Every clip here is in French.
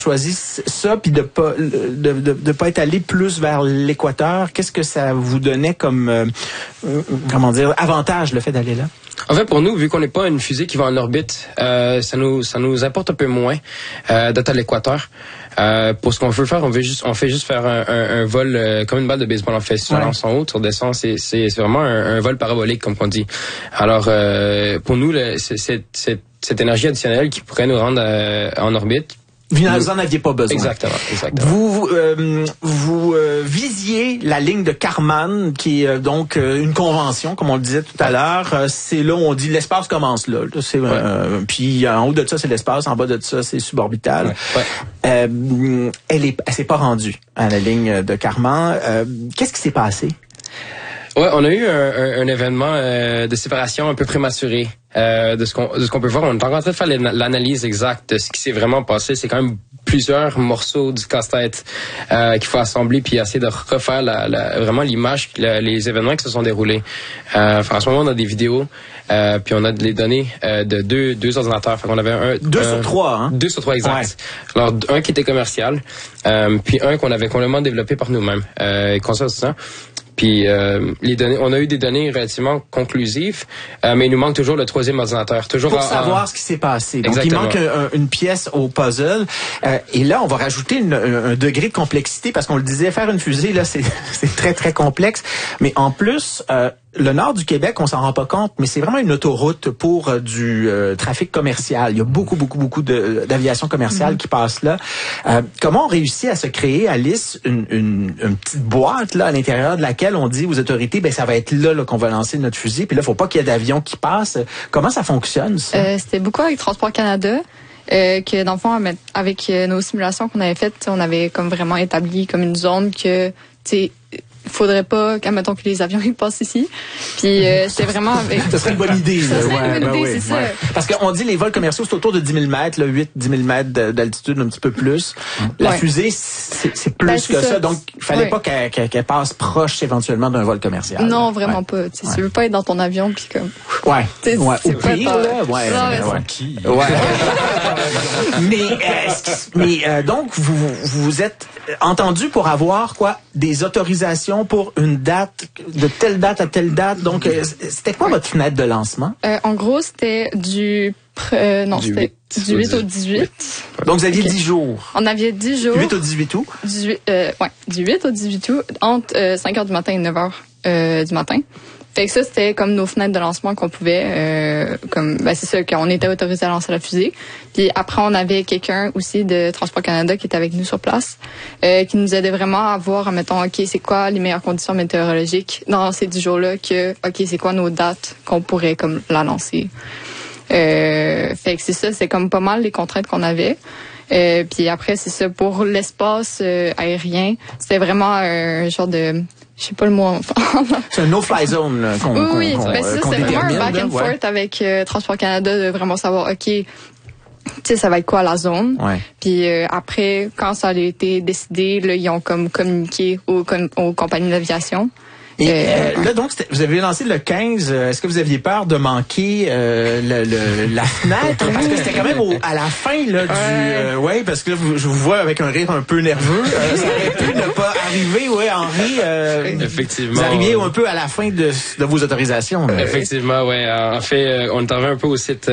choisi ça puis de pas être allé plus vers l'équateur? Qu'est-ce que ça vous donnait comme avantage, le fait d'aller là? En fait, pour nous, vu qu'on n'est pas une fusée qui va en orbite, ça nous importe un peu moins d'être à l'équateur. Pour ce qu'on veut faire, on fait juste faire un vol comme une balle de baseball. On fait ça lance en haut, on descend. C'est vraiment un vol parabolique, comme on dit. Alors, pour nous, cette énergie additionnelle qui pourrait nous rendre en orbite. Vous n'en aviez pas besoin. Exactement. Vous visiez la ligne de Kármán, qui est donc une convention, comme on le disait tout à l'heure. C'est là où on dit l'espace commence là. Puis en haut de ça, c'est l'espace. En bas de ça, c'est suborbital. Elle s'est pas rendue à la ligne de Kármán. Qu'est-ce qui s'est passé? Ouais, on a eu un événement de séparation un peu prématuré. De ce qu'on peut voir, on est encore en train de faire l'analyse exacte de ce qui s'est vraiment passé. C'est quand même plusieurs morceaux du casse-tête qu'il faut assembler puis essayer de refaire vraiment l'image, les événements qui se sont déroulés. En ce moment, on a des vidéos puis on a les données de deux ordinateurs. Fait qu'on avait 2 sur 3, hein? 2 sur 3, exact. Ouais. Alors, un qui était commercial, puis un qu'on avait complètement développé par nous-mêmes. Consistant. Puis les données, on a eu des données relativement conclusives, mais il nous manque toujours le 3e ordinateur. Pour savoir ce qui s'est passé. Donc exactement. Il manque une pièce au puzzle. Et là, on va rajouter un degré de complexité, parce qu'on le disait, faire une fusée, là, c'est très, très complexe. Mais en plus, le nord du Québec, on s'en rend pas compte, mais c'est vraiment une autoroute pour du trafic commercial. Il y a beaucoup d'aviation commerciale qui passe là. Comment on réussit à se créer, Alice, une petite boîte là à l'intérieur de laquelle on dit aux autorités, ça va être là qu'on va lancer notre fusée, puis là, faut pas qu'il y ait d'avions qui passent. Comment ça fonctionne, ça? C'était beaucoup avec Transport Canada. Que dans le fond, avec nos simulations qu'on avait faites, on avait comme vraiment établi comme une zone que, tu sais, faudrait pas qu'admettons que les avions ils passent ici. Puis c'est vraiment avec... Ça serait une bonne idée. Ça serait une bonne idée, c'est ça. Parce qu'on dit les vols commerciaux, c'est autour de 10 000 mètres, 8-10 000 mètres d'altitude, un petit peu plus. La fusée, c'est plus que ça. Donc, il fallait pas qu'elle passe proche éventuement d'un vol commercial. Non, vraiment pas. Tu veux pas être dans ton avion puis comme... Au pire, là. Mais donc, vous êtes entendu pour avoir des autorisations pour une date, de telle date à telle date. Donc, c'était quoi votre fenêtre de lancement? En gros, c'était du 8 au 18. Donc, vous aviez 10 jours. On avait 10 jours. Du 8 au 18 août? Du 8 au 18 août, entre 5h du matin et 9h du matin. Fait que ça, c'était comme nos fenêtres de lancement qu'on pouvait, c'est ça, qu'on était autorisé à lancer la fusée. Puis après, on avait quelqu'un aussi de Transport Canada qui était avec nous sur place, qui nous aidait vraiment à voir, mettons, OK, c'est quoi les meilleures conditions météorologiques dans ces 10 jours-là, OK, c'est quoi nos dates qu'on pourrait comme la lancer. Fait que c'est ça, c'est comme pas mal les contraintes qu'on avait. Puis après, c'est ça, pour l'espace aérien, c'était vraiment un genre de... Je sais pas le mot en c'est un no-fly zone là, qu'on c'est vraiment un back and forth avec Transport Canada de vraiment savoir, OK, tu sais, ça va être quoi la zone. Puis après, quand ça a été décidé, là, ils ont comme communiqué aux compagnies d'aviation. Et là, donc, vous avez lancé le 15. Est-ce que vous aviez peur de manquer la fenêtre? Parce que c'était quand même à la fin là, du... parce que là, je vous vois avec un rire un peu nerveux. Ça aurait pu ne pas arriver, Henri. Effectivement. Vous arriviez un peu à la fin de vos autorisations. Effectivement, En fait, on est arrivé un peu au site.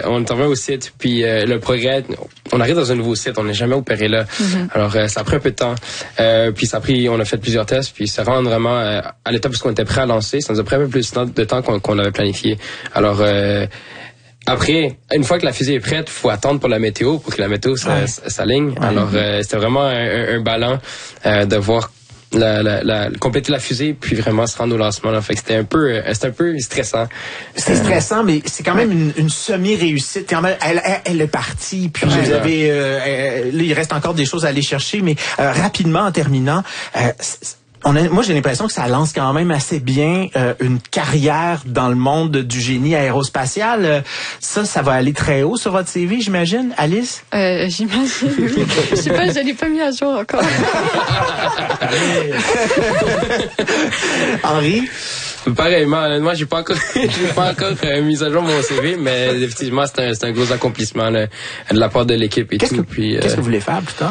Puis le progrès... On arrive dans un nouveau site. On n'est jamais opéré là. Alors, ça a pris un peu de temps. Puis on a fait plusieurs tests. Puis ça rend vraiment... à l'étape où on était prêt à lancer, ça nous a pris un peu plus de temps qu'on avait planifié. Alors, après, une fois que la fusée est prête, il faut attendre pour la météo, pour que la météo s'aligne. Alors, c'était vraiment un ballon de voir compléter la fusée puis vraiment se rendre au lancement là. Fait que c'était un peu stressant. C'est stressant, mais c'est quand même une semi-réussite. Quand même, elle est partie, puis vous avez là, il reste encore des choses à aller chercher, mais rapidement en terminant, moi, j'ai l'impression que ça lance quand même assez bien une carrière dans le monde du génie aérospatial. Ça va aller très haut sur votre CV, j'imagine, Alice? J'imagine. Je sais pas, je l'ai pas mis à jour encore. Henri? Pareillement, honnêtement, j'ai pas encore mis à jour mon CV, mais effectivement, c'est un gros accomplissement là, de la part de l'équipe et tout. Qu'est-ce que vous voulez faire plus tard?